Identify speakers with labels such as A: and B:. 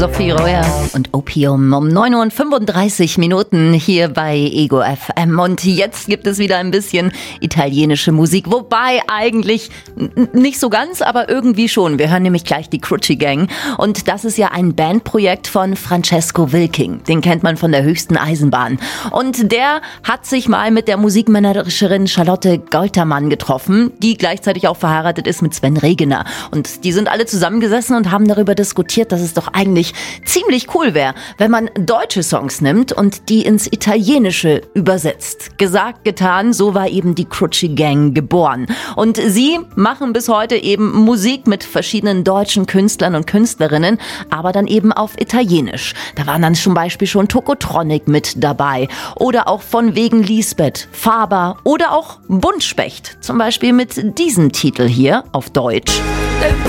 A: Sophie Reuer und Opium um 9:35 hier bei Ego FM. Und jetzt gibt es wieder ein bisschen italienische Musik. Wobei eigentlich nicht so ganz, aber irgendwie schon. Wir hören nämlich gleich die Crucci Gang. Und das ist ja ein Bandprojekt von Francesco Wilking. Den kennt man von der höchsten Eisenbahn. Und der hat sich mal mit der Musikmanagerin Charlotte Goltermann getroffen, die gleichzeitig auch verheiratet ist mit Sven Regener. Und die sind alle zusammengesessen und haben darüber diskutiert, dass es doch eigentlich ziemlich cool wäre, wenn man deutsche Songs nimmt und die ins Italienische übersetzt. Gesagt, getan, so war eben die Crucci Gang geboren. Und sie machen bis heute eben Musik mit verschiedenen deutschen Künstlern und Künstlerinnen, aber dann eben auf Italienisch. Da waren dann zum Beispiel schon Tokotronic mit dabei oder auch von wegen Lisbeth, Faber oder auch Buntspecht, zum Beispiel mit diesem Titel hier auf Deutsch.